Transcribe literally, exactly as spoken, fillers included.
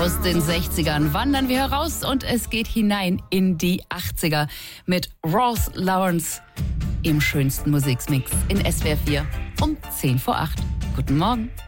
Aus den sechzigern wandern wir heraus und es geht hinein in die achtziger mit Ross Lawrence im schönsten Musikmix in S W R vier um zehn vor acht. Guten Morgen.